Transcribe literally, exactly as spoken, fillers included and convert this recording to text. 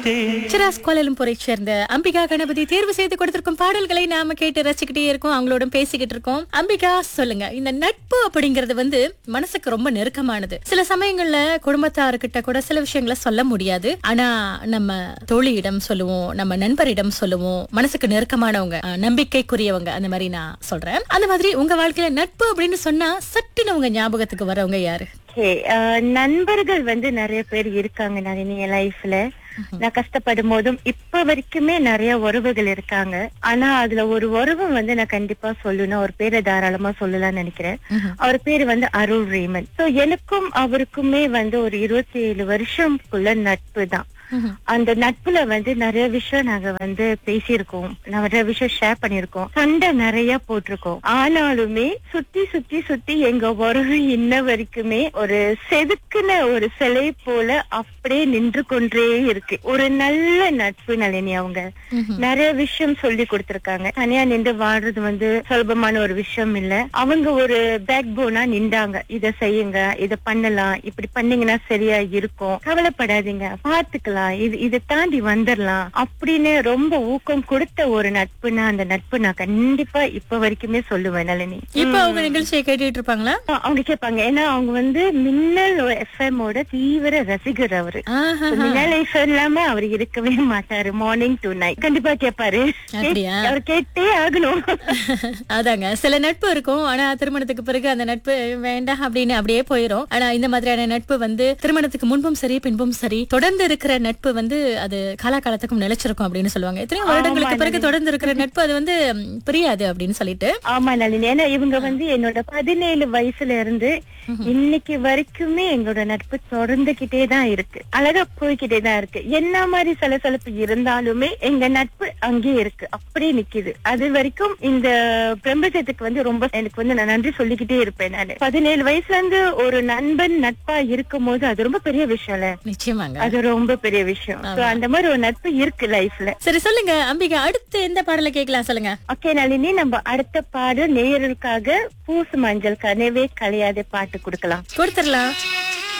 விட்டேன். சிராஸ் கோலாலம்பூரை சேர்ந்த அம்பிகா கணபதி தேர்வு செய்து கொடுத்திருக்கும் பாடல்களை நாம கேட்டு ரசிக்கிட்டே இருக்கோம், அவங்களோட பேசிக்கிட்டு இருக்கோம். அம்பிகா, சொல்லுங்க, இந்த நட்பு அப்படிங்கறது வந்து மனசுக்கு ரொம்ப நெருக்கமானது. சில சமயங்கள்ல குடும்பத்தார்கிட்ட கூட சில விஷயங்களை சொல்ல முடியாது. ஆனா நம்ம தோழியிடம் சொல்லுவோம், நம்ம நண்பரிடம் சொல்லுவோம், மனசுக்கு நெருக்கமானவங்க, அஹ், நம்பிக்கைக்குரியவங்க, அந்த மாதிரி நான் சொல்றேன். அந்த மாதிரி உங்க வாழ்க்கையில நட்பு அப்படின்னு சொன்னா சட்டுன்னு உங்க ஞாபகத்துக்கு வரவங்க யாரு? Okay, uh, நண்பர்கள் வந்து நிறைய பேர் இருக்காங்க நளினி என் லைஃப்ல. நான் கஷ்டப்படும் போதும் இப்ப வரைக்குமே நிறைய உறவுகள் இருக்காங்க. ஆனா அதுல ஒரு உறவு வந்து நான் கண்டிப்பா சொல்லணும், ஒரு பேரை தாராளமா சொல்லலாம்னு நினைக்கிறேன். அவர் பேரு வந்து அருள் ரீமன். சோ எனக்கும் அவருக்குமே வந்து ஒரு இருபத்தி ஏழு வருஷம்குள்ள நட்பு தான். அந்த நட்புல வந்து நிறைய விஷயம் நாங்க வந்து பேசியிருக்கோம், நிறைய விஷயம் ஷேர் பண்ணிருக்கோம், சண்டை நிறைய போட்டிருக்கோம். ஆனாலுமே சுத்தி சுத்தி சுத்தி எங்க உறவு இன்ன வரைக்குமே ஒரு செதுக்குன ஒரு சிலை போல அப்படியே நின்று கொண்டே இருக்கு. ஒரு நல்ல நட்பு நளினி. அவங்க நிறைய விஷயம் சொல்லி கொடுத்திருக்காங்க. தனியா நின்று வாழ்றது வந்து சுலபமான ஒரு விஷயம் இல்ல. அவங்க ஒரு பேக் போனா நின்றாங்க, இத செய்யுங்க, இத பண்ணலாம், இப்படி பண்ணீங்கன்னா சரியா இருக்கும், கவலைப்படாதீங்க, பாத்துக்கலாம், இது இதை தாண்டி வந்துடலாம் அப்படின்னு ரொம்ப ஊக்கம் கொடுத்த ஒரு நட்புனா அந்த நட்பு நான் கண்டிப்பா இப்ப வரைக்குமே சொல்லுவேன் நளினி. இப்ப அவங்க நிகழ்ச்சியை கேட்டுட்டு இருப்பாங்களா? அவங்க கேட்பாங்க. ஏன்னா அவங்க வந்து மின்னல் எஃப்எம் ஓட தீவிர ரசிகர். அவரு மின்னல் எஃப்எம் இல்லாம அவர் இருக்கவே மாட்டாரு. மார்னிங் டு நைட் கண்டிப்பா கேட்பாரு. அவர் கேட்டே ஆகணும். அதாங்க, சில நட்பு இருக்கும், ஆனா திருமணத்துக்கு பிறகு அந்த நட்பு வேண்டாம் அப்படின்னு அப்படியே போயிரும். ஆனா இந்த மாதிரியான நட்பு வந்து திருமணத்துக்கு முன்பும் சரி பின்பும் சரி தொடர்ந்து இருக்கிற நட்பு வந்து அது காலாகாலத்துக்கும் நிலைச்சிருக்கும் அப்படின்னு சொல்லுவாங்க. எத்தனையோ வருடங்களுக்கு பிறகு தொடர்ந்து இருக்கிற நட்பு அது வந்து பிரியாது அப்படின்னு சொல்லிட்டு. ஆமா நளினி. ஏன்னா இவங்க வந்து என்னோட பதினேழு வயசுல இருந்து இன்னைக்கு வரைக்குமே எங்களோட நட்பு தொடர்ந்துகிட்டே தான் இருக்கு, அழகா போய்கிட்டே தான் இருக்கு. என்ன மாதிரி சலசலப்பு இருந்தாலுமே எங்க நட்பு அங்கே இருக்கு, அப்படியே நிக்குது. அது வரைக்கும் இந்த பிரபஞ்சத்துக்கு வந்து ரொம்ப எனக்கு வந்து நான் நன்றி சொல்லிக்கிட்டே இருப்பேன். நான் பதினேழு வயசுல இருந்து ஒரு நண்பன் நட்பா இருக்கும் போது அது ரொம்ப பெரிய விஷயம்ல. நிச்சயமாங்க, அது ரொம்ப பெரிய விஷயம். அந்த மாதிரி ஒரு நட்பு இருக்கு லைஃப்ல. சரி, சொல்லுங்க அம்பிகா, அடுத்து எந்த பாடலை கேட்கலாம் சொல்லுங்க. ஓகே நளினி, நம்ம அடுத்த பாடு நேயர்களுக்காக பூசு மஞ்சள் கனவே கலையாத பாட்டு கொடுக்கலாம். கொடுத்துடலாம்.